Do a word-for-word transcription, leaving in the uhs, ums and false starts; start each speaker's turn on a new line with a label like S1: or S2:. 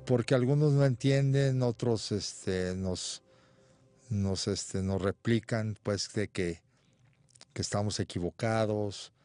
S1: porque algunos no entienden, otros este, nos, nos, este, nos replican pues de que, que estamos equivocados,